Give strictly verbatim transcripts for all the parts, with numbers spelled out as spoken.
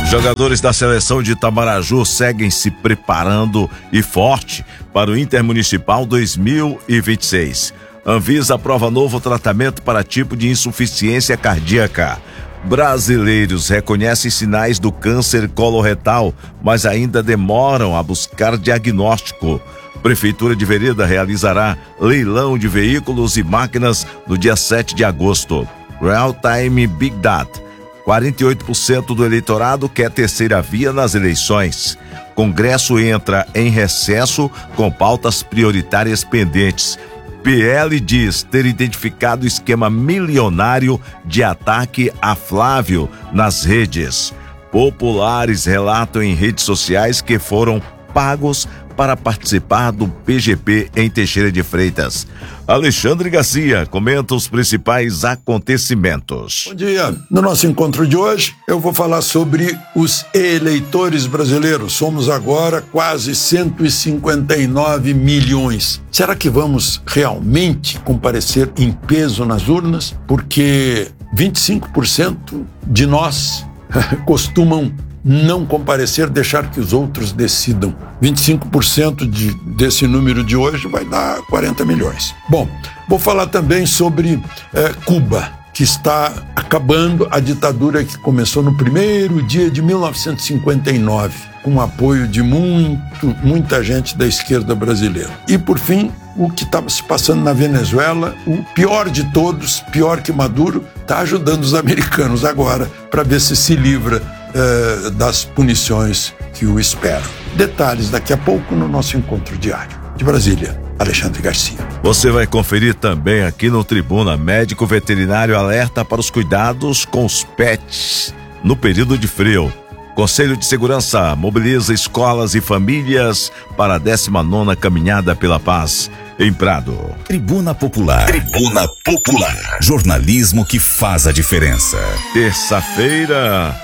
Jogadores da seleção de Itamaraju seguem se preparando e forte para o Intermunicipal dois mil e vinte e seis. Anvisa aprova novo tratamento para tipo de insuficiência cardíaca. Brasileiros reconhecem sinais do câncer coloretal, mas ainda demoram a buscar diagnóstico. Prefeitura de Vereda realizará leilão de veículos e máquinas no dia sete de agosto. Real Time Big Data. quarenta e oito por cento do eleitorado quer terceira via nas eleições. Congresso entra em recesso com pautas prioritárias pendentes. P L diz ter identificado esquema milionário de ataque a Flávio nas redes. Populares relatam em redes sociais que foram pagos para participar do P G P em Teixeira de Freitas. Alexandre Garcia comenta os principais acontecimentos. Bom dia. No nosso encontro de hoje, eu vou falar sobre os eleitores brasileiros. Somos agora quase cento e cinquenta e nove milhões. Será que vamos realmente comparecer em peso nas urnas? Porque vinte e cinco por cento de nós costumam não comparecer, deixar que os outros decidam. vinte e cinco por cento de, desse número de hoje vai dar quarenta milhões. Bom, vou falar também sobre eh, Cuba, que está acabando a ditadura que começou no primeiro dia de mil novecentos e cinquenta e nove, com o apoio de muito, muita gente da esquerda brasileira. E, por fim, o que estava se passando na Venezuela, o pior de todos, pior que Maduro, está ajudando os americanos agora para ver se se livra Uh, das punições que o esperam. Detalhes daqui a pouco no nosso encontro diário. De Brasília, Alexandre Garcia. Você vai conferir também aqui no Tribuna. Médico veterinário alerta para os cuidados com os pets no período de frio. Conselho de Segurança mobiliza escolas e famílias para a décima nona Caminhada pela Paz em Prado. Tribuna Popular. Tribuna Popular. Jornalismo que faz a diferença. Terça-feira...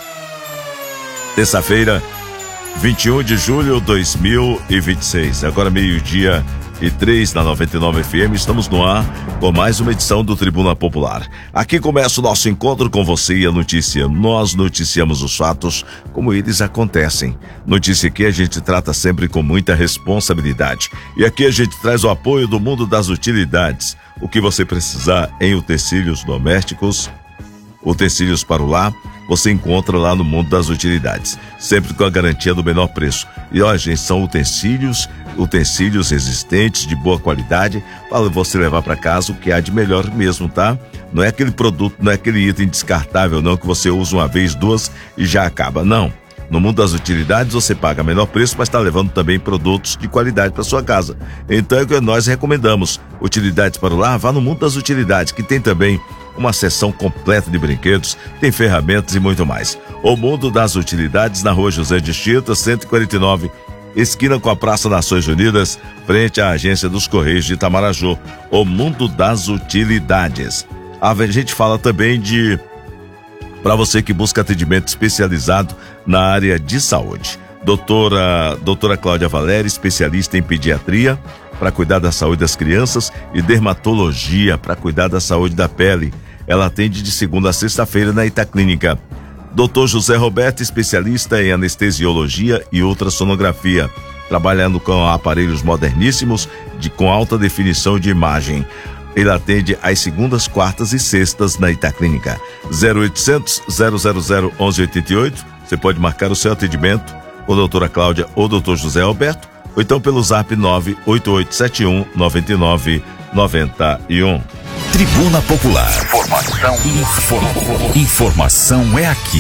Terça-feira, vinte e um de julho de dois mil e vinte e seis. Agora meio-dia e três na noventa e nove F M. Estamos no ar com mais uma edição do Tribuna Popular. Aqui começa o nosso encontro com você e a notícia. Nós noticiamos os fatos como eles acontecem. Notícia que a gente trata sempre com muita responsabilidade. E aqui a gente traz o apoio do mundo das utilidades. O que você precisar em utensílios domésticos, utensílios para o lar, você encontra lá no mundo das utilidades, sempre com a garantia do menor preço. E ó, gente, são utensílios, utensílios resistentes, de boa qualidade, para você levar para casa o que há de melhor mesmo, tá? Não é aquele produto, não é aquele item descartável não, que você usa uma vez, duas e já acaba, não. No mundo das utilidades você paga menor preço, mas está levando também produtos de qualidade para sua casa. Então é o que nós recomendamos. Utilidades para o lar, vá no mundo das utilidades, que tem também uma seção completa de brinquedos, tem ferramentas e muito mais. O mundo das utilidades na Rua José de Chita, cento e quarenta e nove, esquina com a Praça Nações Unidas, frente à agência dos Correios de Itamaraju. O mundo das utilidades. A gente fala também de... para você que busca atendimento especializado na área de saúde. Doutora, doutora Cláudia Valéria, especialista em pediatria, para cuidar da saúde das crianças, e dermatologia, para cuidar da saúde da pele. Ela atende de segunda a sexta-feira na Itaclínica. Doutor José Roberto, especialista em anestesiologia e ultrassonografia, trabalhando com aparelhos moderníssimos de, com alta definição de imagem. Ele atende às segundas, quartas e sextas na Itaclínica. zero oitocentos, zero zero zero, onze oitenta e oito. Você pode marcar o seu atendimento com a doutora Cláudia ou doutor José Alberto, ou então pelo zap nove oito oito sete um nove nove nove um. Tribuna Popular. Informação. Inform... Informação é aqui.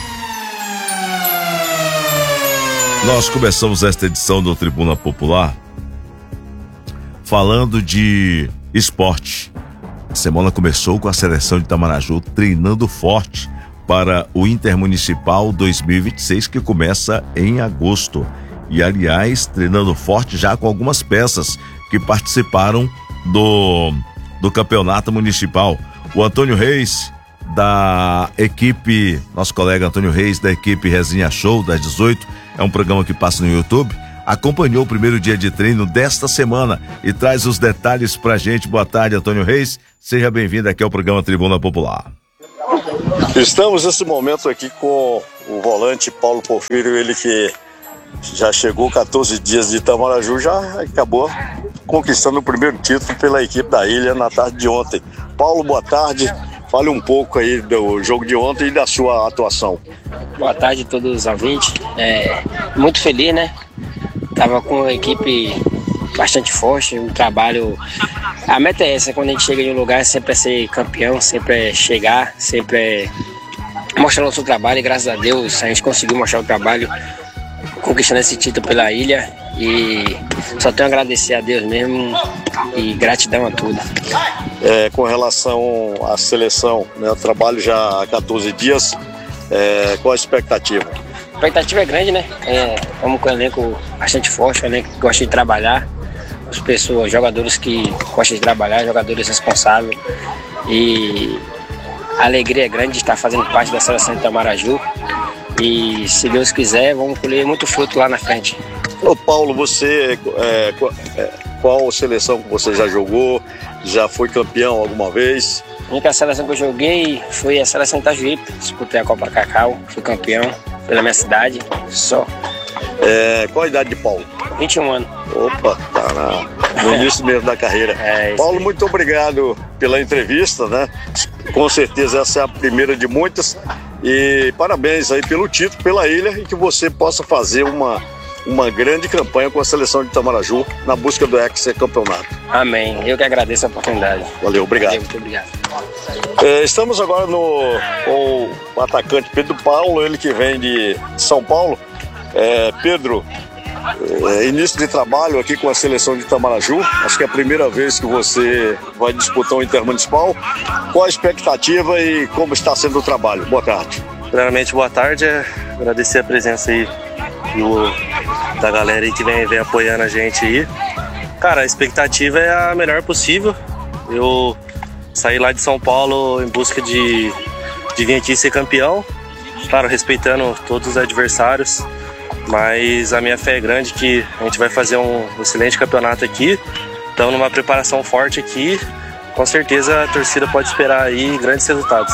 Nós começamos esta edição do Tribuna Popular falando de esporte. A semana começou com a seleção de Itamaraju treinando forte para o Intermunicipal dois mil e vinte e seis, que começa em agosto. E, aliás, treinando forte já com algumas peças que participaram do, do campeonato municipal. O Antônio Reis, da equipe, nosso colega Antônio Reis, da equipe Resenha Show, das dezoito, é um programa que passa no YouTube, acompanhou o primeiro dia de treino desta semana e traz os detalhes pra gente. Boa tarde, Antônio Reis. Seja bem-vindo aqui ao programa Tribuna Popular. Estamos nesse momento aqui com o volante Paulo Porfírio, ele que já chegou quatorze dias de Itamaraju, já acabou conquistando o primeiro título pela equipe da Ilha na tarde de ontem. Paulo, boa tarde. Fale um pouco aí do jogo de ontem e da sua atuação. Boa tarde a todos os ouvintes. É, muito feliz, né? Tava com a equipe bastante forte, um trabalho... A meta é essa, quando a gente chega em um lugar, sempre é ser campeão, sempre é chegar, sempre é mostrar o nosso trabalho, e graças a Deus a gente conseguiu mostrar o trabalho, conquistando esse título pela Ilha, e só tenho a agradecer a Deus mesmo e gratidão a tudo. É, com relação à seleção, né, o trabalho já há quatorze dias, é, qual a expectativa? A expectativa é grande, né? É, vamos com um elenco bastante forte, um elenco que gosta de trabalhar, as pessoas, jogadores que gostam de trabalhar, jogadores responsáveis, e a alegria é grande de estar fazendo parte da seleção de Itamaraju, e se Deus quiser, vamos colher muito fruto lá na frente. Ô Paulo, você, é, qual seleção que você já jogou? Já foi campeão alguma vez? A única seleção que eu joguei foi a seleção de Itajuípe. Disputei a Copa Cacau, fui campeão pela minha cidade, só. É, qual a idade de Paulo? vinte e um anos. Opa, tá na, no início mesmo da carreira. É, Paulo, muito obrigado pela entrevista, né? Com certeza essa é a primeira de muitas. E parabéns aí pelo título, pela Ilha, e que você possa fazer uma, uma grande campanha com a seleção de Itamaraju na busca do hexacampeonato. Amém. Eu que agradeço a oportunidade. Valeu, obrigado. Valeu, muito obrigado. É, estamos agora no, com o atacante Pedro Paulo, ele que vem de São Paulo. É, Pedro, é, início de trabalho aqui com a seleção de Itamaraju, acho que é a primeira vez que você vai disputar um intermunicipal. Qual a expectativa e como está sendo o trabalho? Boa tarde. Primeiramente, boa tarde, é agradecer a presença aí do, da galera aí que vem, vem apoiando a gente aí. Cara, a expectativa é a melhor possível. Eu saí lá de São Paulo em busca de, de vir aqui ser campeão, claro, respeitando todos os adversários. Mas a minha fé é grande que a gente vai fazer um excelente campeonato aqui. Então, numa preparação forte aqui, com certeza a torcida pode esperar aí grandes resultados.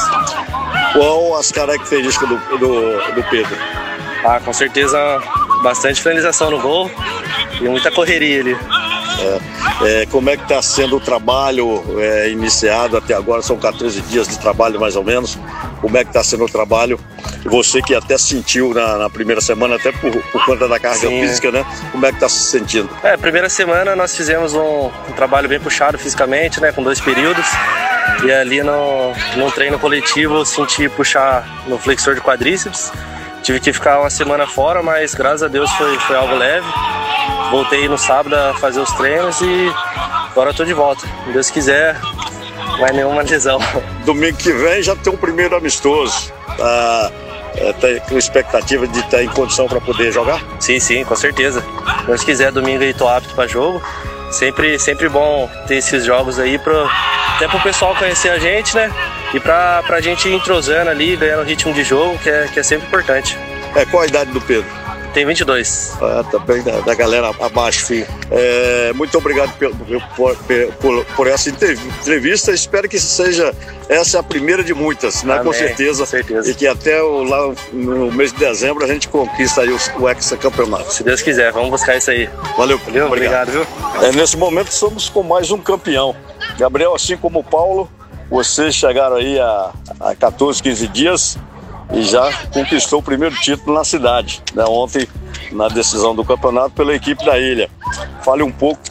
Qual as características do, do, do Pedro? Ah, com certeza bastante finalização no gol e muita correria ali. É, é, como é que está sendo o trabalho é, iniciado até agora? São quatorze dias de trabalho mais ou menos. Como é que está sendo o trabalho? Você que até sentiu na, na primeira semana, até por, por conta da carga Sim. física, né? Como é que está se sentindo? É, primeira semana nós fizemos um, um trabalho bem puxado fisicamente, né? Com dois períodos. E ali no, no treino coletivo eu senti puxar no flexor de quadríceps. Tive que ficar uma semana fora, mas graças a Deus foi, foi algo leve. Voltei no sábado a fazer os treinos e agora eu tô de volta. Se Deus quiser, não é nenhuma lesão. Domingo que vem já tem um primeiro amistoso. Tá, é, tá com expectativa de estar em condição para poder jogar? Sim, sim, com certeza. Se Deus quiser, domingo aí tô apto para jogo. Sempre, sempre bom ter esses jogos aí, pra, até pro pessoal conhecer a gente, né? E pra, pra gente ir entrosando ali, ganhando ritmo de jogo, que é, que é sempre importante. É, qual a idade do Pedro? Tem vinte e dois. Ah, também da, da galera abaixo, filho. É, muito obrigado por, por, por, por essa entrevista. Espero que seja essa a primeira de muitas, né? Amém, com certeza. Com certeza. E que até o, lá no mês de dezembro a gente conquista aí o, o hexacampeonato. Se Deus quiser, vamos buscar isso aí. Valeu, Valeu obrigado. obrigado viu? É, nesse momento somos com mais um campeão. Gabriel, assim como o Paulo, vocês chegaram aí há, há quatorze, quinze dias e já conquistou o primeiro título na cidade, né? Ontem, na decisão do campeonato pela equipe da Ilha. Fale um pouco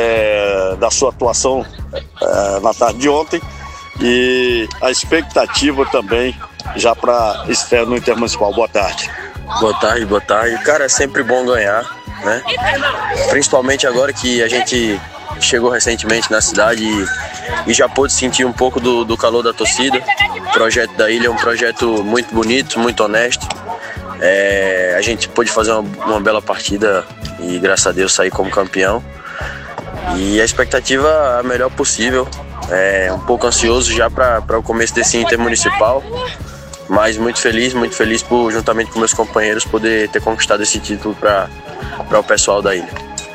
é, da sua atuação é, na tarde de ontem e a expectativa também já para estreia no Intermunicipal. Boa tarde. Boa tarde, boa tarde. Cara, é sempre bom ganhar, né? Principalmente agora que a gente chegou recentemente na cidade e, e já pôde sentir um pouco do, do calor da torcida. O projeto da Ilha é um projeto muito bonito, muito honesto. É, a gente pôde fazer uma, uma bela partida e, graças a Deus, sair como campeão. E a expectativa é a melhor possível. É um pouco ansioso já para o começo desse intermunicipal, mas muito feliz, muito feliz por, juntamente com meus companheiros, poder ter conquistado esse título para o pessoal da Ilha.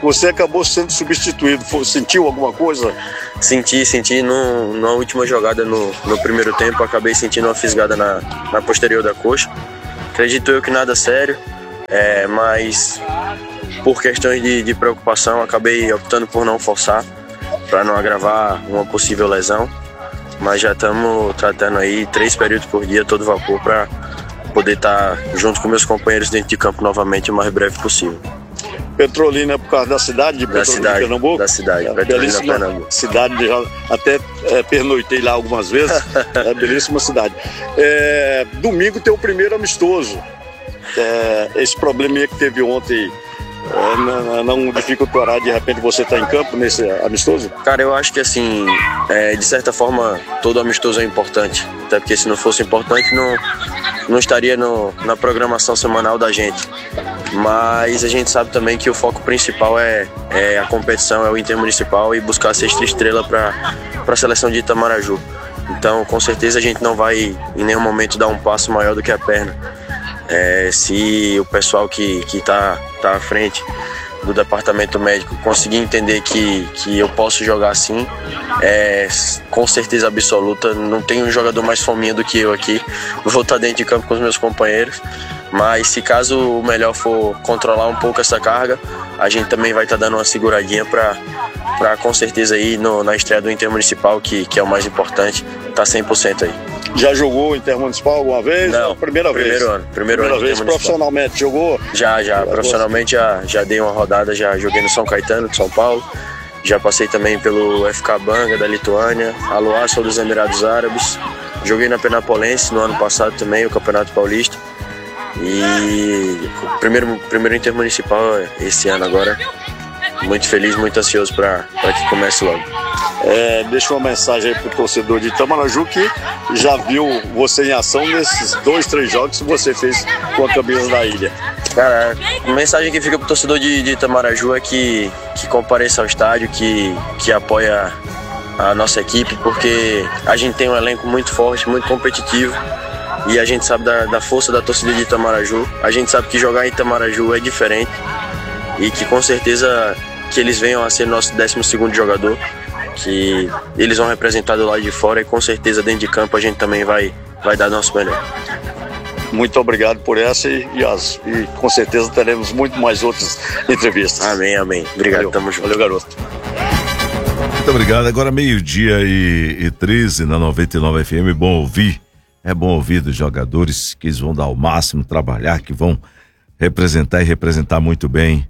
você acabou sendo substituído. Sentiu alguma coisa? Senti, senti no, na última jogada no, no primeiro tempo, acabei sentindo uma fisgada na, na posterior da coxa. Acredito eu que nada sério, é, mas por questões de, de preocupação acabei optando por não forçar, para não agravar uma possível lesão. Mas já estamos tratando aí três períodos por dia, todo vapor, para poder estar tá junto com meus companheiros dentro de campo novamente o mais breve possível. Petrolina é por causa da cidade de Petrolina, da cidade, Pernambuco? Da cidade, é, Petrolina, Pernambuco. Cidade, já até é, pernoitei lá algumas vezes, é belíssima cidade. É, domingo tem o primeiro amistoso. É, esse probleminha que teve ontem é, não, não dificultará de repente você estar tá em campo nesse amistoso? Cara, eu acho que assim, é, de certa forma, todo amistoso é importante. Até porque se não fosse importante, não, não estaria no, na programação semanal da gente. Mas a gente sabe também que o foco principal é, é a competição, é o intermunicipal e buscar a sexta estrela para a seleção de Itamaraju. Então, com certeza, a gente não vai em nenhum momento dar um passo maior do que a perna. É, se o pessoal que está tá à frente do departamento médico conseguir entender que, que eu posso jogar assim, é, com certeza absoluta, não tem um jogador mais fominha do que eu aqui. Vou estar dentro de campo com os meus companheiros, mas se caso o melhor for controlar um pouco essa carga, a gente também vai estar dando uma seguradinha para para com certeza aí no, na estreia do Intermunicipal, que, que é o mais importante, tá cem por cento aí. Já jogou Intermunicipal alguma vez? Não, primeira vez. Primeiro ano. Primeiro primeira ano vez. Profissionalmente jogou? Já, já. Profissionalmente já, já dei uma rodada, já joguei no São Caetano de São Paulo. Já passei também pelo F K Banga da Lituânia, Al Ahly dos Emirados Árabes. Joguei na Penapolense no ano passado também, o Campeonato Paulista. E o primeiro, primeiro Intermunicipal esse ano agora. Muito feliz, muito ansioso para que comece logo. É, deixa uma mensagem aí pro torcedor de Itamaraju que já viu você em ação nesses dois, três jogos que você fez com a camisa da ilha. Cara, a mensagem que fica pro torcedor de, de Itamaraju é que, que compareça ao estádio, que, que apoia a nossa equipe, porque a gente tem um elenco muito forte, muito competitivo, e a gente sabe da, da força da torcida de Itamaraju. A gente sabe que jogar em Itamaraju é diferente e que com certeza que eles venham a ser nosso décimo segundo jogador, que eles vão representar do lado de fora e com certeza dentro de campo a gente também vai, vai dar nosso melhor. Muito obrigado por essa e, e, as, e com certeza teremos muito mais outras entrevistas. Amém, amém. Obrigado, valeu, tamo junto. Valeu, garoto. Muito obrigado. Agora meio-dia e, e treze na noventa e nove F M. Bom ouvir. É bom ouvir dos jogadores que eles vão dar o máximo, trabalhar, que vão representar e representar muito bem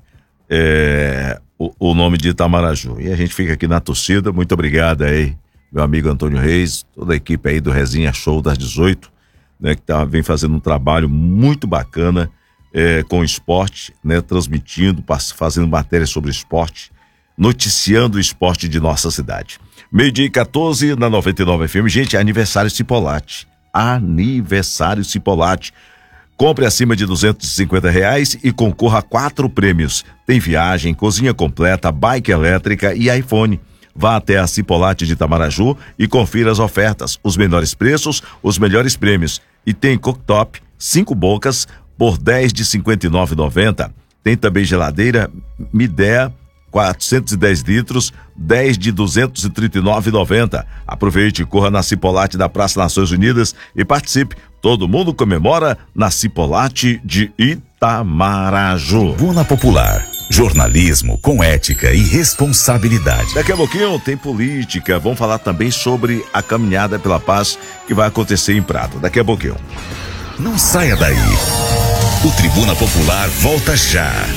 é, o, o nome de Itamaraju. E a gente fica aqui na torcida. Muito obrigado aí, meu amigo Antônio Reis, toda a equipe aí do Resenha Show das dezoito, né, que tá, vem fazendo um trabalho muito bacana é, com o esporte, né, transmitindo, fazendo matérias sobre esporte, noticiando o esporte de nossa cidade. Meio-dia e quatorze na noventa e nove F M. Gente, é aniversário Cipolate. Aniversário Cipolate. Compre acima de duzentos e cinquenta reais e concorra a quatro prêmios. Tem viagem, cozinha completa, bike elétrica e iPhone. Vá até a Cipolate de Itamaraju e confira as ofertas, os menores preços, os melhores prêmios. E tem cooktop, cinco bocas, por dez de cinquenta e nove reais e noventa centavos. Tem também geladeira Midea, quatrocentos e dez litros, dez de duzentos e trinta e nove reais e noventa centavos. Aproveite e corra na Cipolate da Praça Nações Unidas e participe. Todo mundo comemora na Cipolate de Itamaraju. Tribuna Popular. Jornalismo com ética e responsabilidade. Daqui a pouquinho tem política. Vamos falar também sobre a caminhada pela paz que vai acontecer em Prata. Daqui a pouquinho. Não saia daí. O Tribuna Popular volta já.